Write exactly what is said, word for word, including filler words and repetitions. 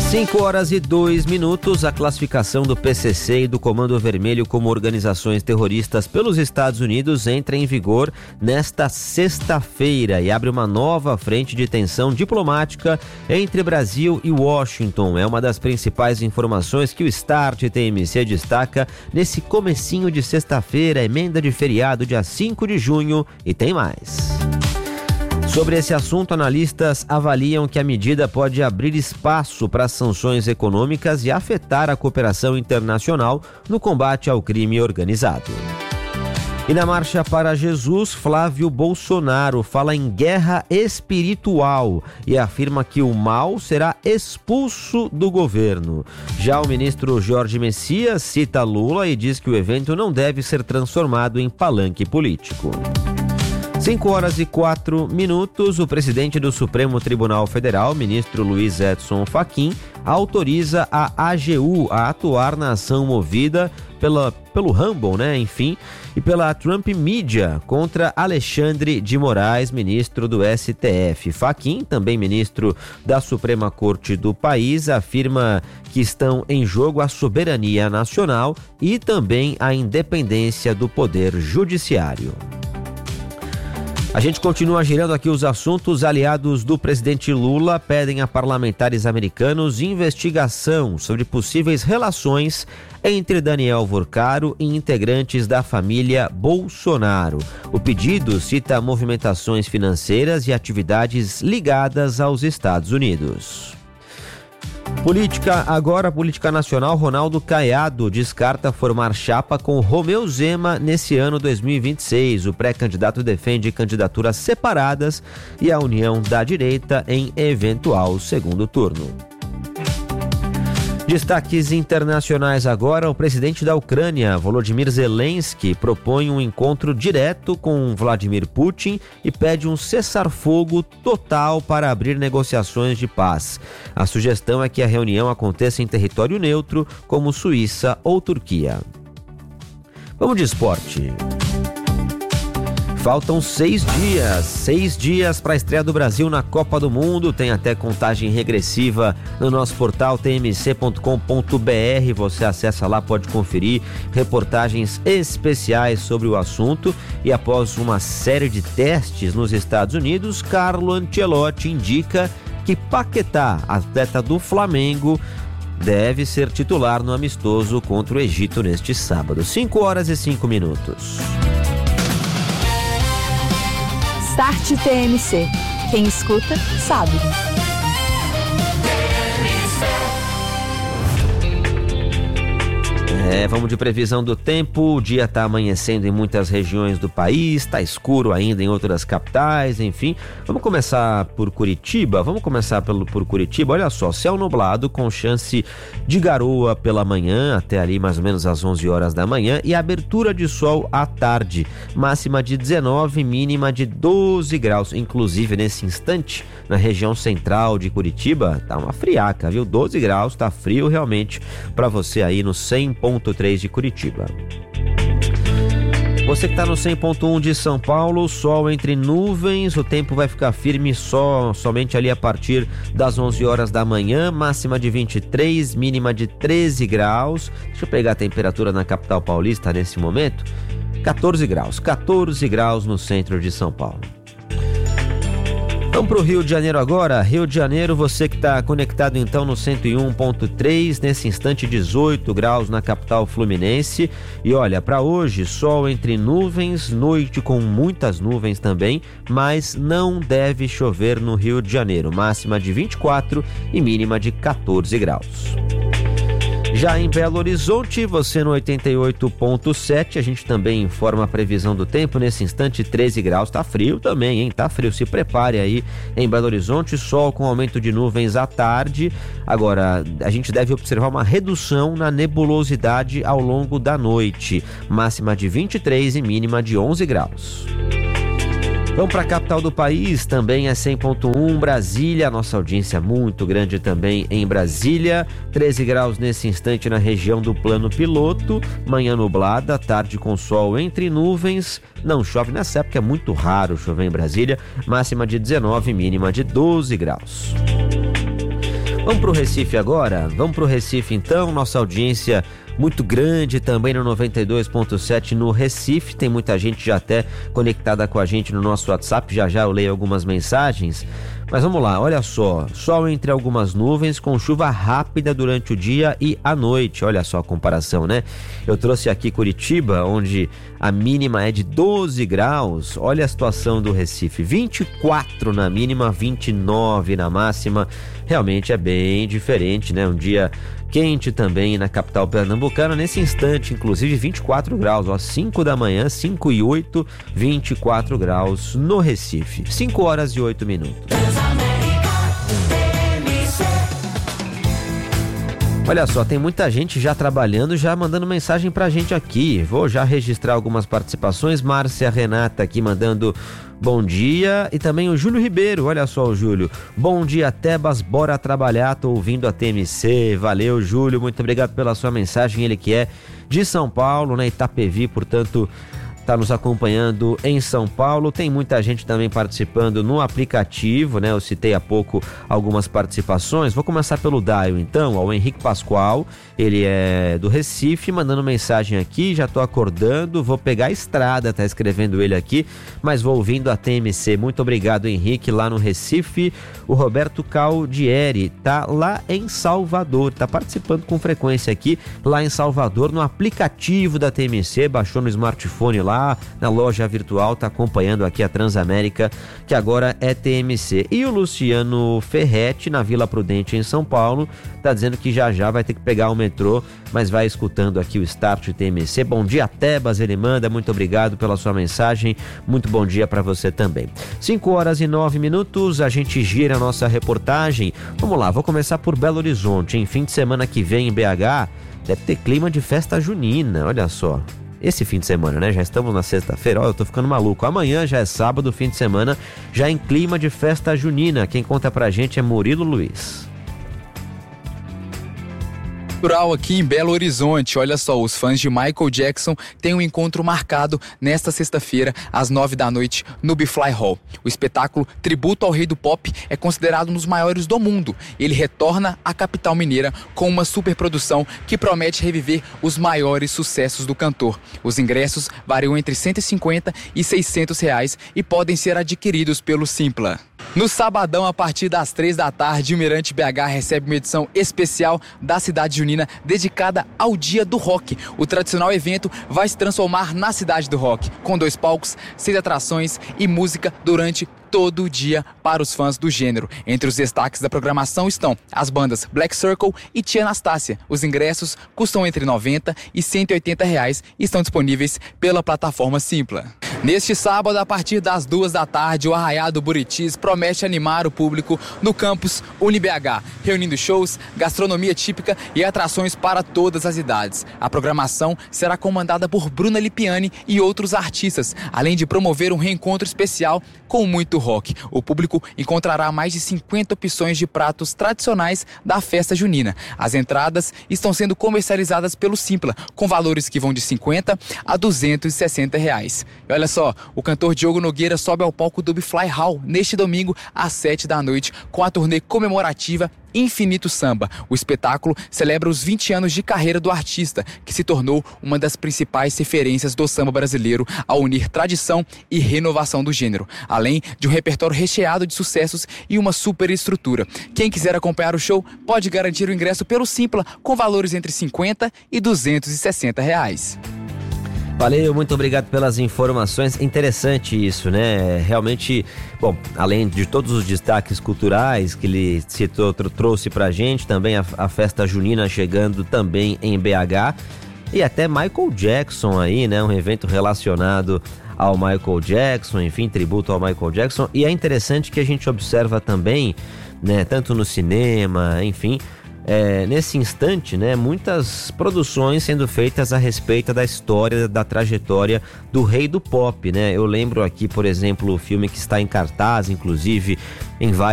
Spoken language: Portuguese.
cinco horas e dois minutos, a classificação do P C C e do Comando Vermelho como organizações terroristas pelos Estados Unidos entra em vigor nesta sexta-feira e abre uma nova frente de tensão diplomática entre Brasil e Washington. É uma das principais informações que o Start T M C destaca nesse comecinho de sexta-feira, emenda de feriado, dia cinco de junho, e tem mais. Sobre esse assunto, analistas avaliam que a medida pode abrir espaço para sanções econômicas e afetar a cooperação internacional no combate ao crime organizado. E na Marcha para Jesus, Flávio Bolsonaro fala em guerra espiritual e afirma que o mal será expulso do governo. Já o ministro Jorge Messias cita Lula e diz que o evento não deve ser transformado em palanque político. cinco horas e quatro minutos, o presidente do Supremo Tribunal Federal, ministro Luiz Edson Fachin, autoriza a A G U a atuar na ação movida pela, pelo Rumble, né, enfim, e pela Trump Media contra Alexandre de Moraes, ministro do S T F. Fachin, também ministro da Suprema Corte do país, afirma que estão em jogo a soberania nacional e também a independência do poder judiciário. A gente continua girando aqui os assuntos. Aliados do presidente Lula pedem a parlamentares americanos investigação sobre possíveis relações entre Daniel Vorcaro e integrantes da família Bolsonaro. O pedido cita movimentações financeiras e atividades ligadas aos Estados Unidos. Política, agora política nacional. Ronaldo Caiado descarta formar chapa com Romeu Zema nesse ano dois mil e vinte e seis. O pré-candidato defende candidaturas separadas e a união da direita em eventual segundo turno. Destaques internacionais agora. O presidente da Ucrânia, Volodymyr Zelensky, propõe um encontro direto com Vladimir Putin e pede um cessar-fogo total para abrir negociações de paz. A sugestão é que a reunião aconteça em território neutro, como Suíça ou Turquia. Vamos de esporte. Faltam seis dias, seis dias para a estreia do Brasil na Copa do Mundo. Tem até contagem regressiva no nosso portal t m c ponto com ponto b r. Você acessa lá, pode conferir reportagens especiais sobre o assunto. E após uma série de testes nos Estados Unidos, Carlo Ancelotti indica que Paquetá, atleta do Flamengo, deve ser titular no amistoso contra o Egito neste sábado. cinco horas e cinco minutos. Start T M C. Quem escuta, sabe. É, vamos de previsão do tempo. O dia está amanhecendo em muitas regiões do país, está escuro ainda em outras capitais, enfim. Vamos começar por Curitiba, vamos começar pelo, por Curitiba. Olha só, céu nublado com chance de garoa pela manhã, até ali mais ou menos às onze horas da manhã, e abertura de sol à tarde. Máxima de dezenove, mínima de doze graus. Inclusive, nesse instante, na região central de Curitiba, tá uma friaca, viu? doze graus, tá frio realmente para você aí no cem ponto três de Curitiba. Você que está no cem ponto um de São Paulo, sol entre nuvens, o tempo vai ficar firme só, somente ali a partir das onze horas da manhã, máxima de vinte e três, mínima de treze graus. Deixa eu pegar a temperatura na capital paulista nesse momento, quatorze graus, quatorze graus no centro de São Paulo. Vamos para o Rio de Janeiro agora. Rio de Janeiro, você que está conectado então no cento e um ponto três, nesse instante dezoito graus na capital fluminense. E olha, para hoje, sol entre nuvens, noite com muitas nuvens também, mas não deve chover no Rio de Janeiro. Máxima de vinte e quatro e mínima de quatorze graus. Já em Belo Horizonte, você no oitenta e oito ponto sete, a gente também informa a previsão do tempo. Nesse instante, treze graus, tá frio também, hein? Tá frio, se prepare aí em Belo Horizonte, sol com aumento de nuvens à tarde. Agora, a gente deve observar uma redução na nebulosidade ao longo da noite. Máxima de vinte e três e mínima de onze graus. Vamos para a capital do país, também é cem ponto um, Brasília, nossa audiência muito grande também em Brasília, treze graus nesse instante na região do Plano Piloto, manhã nublada, tarde com sol entre nuvens, não chove nessa época, é muito raro chover em Brasília, máxima de dezenove, mínima de doze graus. Vamos pro Recife agora? Vamos pro Recife então, nossa audiência muito grande também no noventa e dois ponto sete no Recife, tem muita gente já até conectada com a gente no nosso WhatsApp, já já eu leio algumas mensagens, mas vamos lá, olha só, sol entre algumas nuvens com chuva rápida durante o dia e a noite, olha só a comparação, né? Eu trouxe aqui Curitiba, onde a mínima é de doze graus, olha a situação do Recife, vinte e quatro na mínima, vinte e nove na máxima, realmente é bem diferente, né? Um dia quente também na capital pernambucana, nesse instante, inclusive vinte e quatro graus, ó, cinco da manhã, cinco e oito, vinte e quatro graus no Recife, cinco horas e oito minutos. Olha só, tem muita gente já trabalhando, já mandando mensagem pra gente aqui. Vou já registrar algumas participações. Márcia Renata aqui mandando bom dia. E também o Júlio Ribeiro, olha só o Júlio. Bom dia, Tebas, bora trabalhar, tô ouvindo a T M C. Valeu, Júlio, muito obrigado pela sua mensagem. Ele que é de São Paulo, né, Itapevi, portanto, está nos acompanhando em São Paulo. Tem muita gente também participando no aplicativo, né? Eu citei há pouco algumas participações. Vou começar pelo Daio, então, ó, o Henrique Pascoal, ele é do Recife, mandando mensagem aqui, já tô acordando, vou pegar a estrada, tá escrevendo ele aqui, mas vou ouvindo a T M C. Muito obrigado, Henrique, lá no Recife. O Roberto Caldieri tá lá em Salvador, tá participando com frequência aqui, lá em Salvador, no aplicativo da T M C, baixou no smartphone lá, na loja virtual, tá acompanhando aqui a Transamérica, que agora é T M C. E o Luciano Ferretti, na Vila Prudente, em São Paulo, tá dizendo que já já vai ter que pegar o metrô, mas vai escutando aqui o Start T M C. Bom dia, Tebas, ele manda, muito obrigado pela sua mensagem, muito bom dia para você também. cinco horas e nove minutos, a gente gira a nossa reportagem. Vamos lá, vou começar por Belo Horizonte. Em fim de semana que vem em B H, deve ter clima de festa junina, olha só. Esse fim de semana, né? Já estamos na sexta-feira, ó, eu tô ficando maluco. Amanhã já é sábado, fim de semana, já em clima de festa junina. Quem conta pra gente é Murilo Luiz. Rural aqui em Belo Horizonte, olha só, os fãs de Michael Jackson têm um encontro marcado nesta sexta-feira, às nove da noite, no B-Fly Hall. O espetáculo Tributo ao Rei do Pop é considerado um dos maiores do mundo. Ele retorna à capital mineira com uma superprodução que promete reviver os maiores sucessos do cantor. Os ingressos variam entre cento e cinquenta e seiscentos reais e podem ser adquiridos pelo Simpla. No sabadão, a partir das três da tarde, o Mirante B H recebe uma edição especial da Cidade Junina dedicada ao Dia do Rock. O tradicional evento vai se transformar na Cidade do Rock, com dois palcos, seis atrações e música durante todo o dia para os fãs do gênero. Entre os destaques da programação estão as bandas Black Circle e Tia Anastácia. Os ingressos custam entre noventa e cento e oitenta reais e estão disponíveis pela plataforma Simpla. Neste sábado, a partir das duas da tarde, o Arraiado Buritis promete animar o público no campus UniB H, reunindo shows, gastronomia típica e atrações para todas as idades. A programação será comandada por Bruna Lipiani e outros artistas, além de promover um reencontro especial com muito rock. O público encontrará mais de cinquenta opções de pratos tradicionais da festa junina. As entradas estão sendo comercializadas pelo Simpla, com valores que vão de cinquenta a duzentos e sessenta reais. E olha só, o cantor Diogo Nogueira sobe ao palco do B-Fly Hall neste domingo às sete da noite com a turnê comemorativa Infinito Samba. O espetáculo celebra os vinte anos de carreira do artista, que se tornou uma das principais referências do samba brasileiro ao unir tradição e renovação do gênero, além de um repertório recheado de sucessos e uma super estrutura. Quem quiser acompanhar o show pode garantir o ingresso pelo Simpla, com valores entre cinquenta e duzentos e sessenta reais. Valeu, muito obrigado pelas informações. Interessante isso, né? Realmente, bom, além de todos os destaques culturais que ele citou, trouxe pra gente, também a, a festa junina chegando também em B H e até Michael Jackson aí, né? Um evento relacionado ao Michael Jackson, enfim, tributo ao Michael Jackson. E é interessante que a gente observa também, né? Tanto no cinema, enfim, É, nesse instante, né, muitas produções sendo feitas a respeito da história, da trajetória do rei do pop, né? Eu lembro aqui, por exemplo, o filme que está em cartaz, inclusive, em vários